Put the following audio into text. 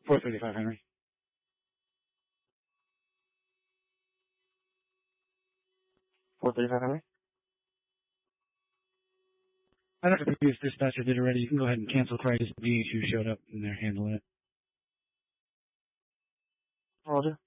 435 Henry. Henry? I don't know if the previous dispatcher did already. You can go ahead and cancel Crisis. DHU showed up and they're handling it. Roger.